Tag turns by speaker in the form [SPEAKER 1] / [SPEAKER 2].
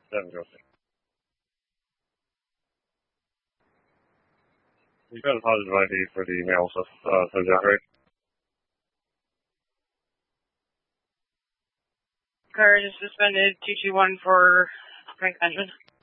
[SPEAKER 1] 7 Josie. You got a positive ID for the male subject, right?
[SPEAKER 2] Car is suspended 221 for Frank Benjamin.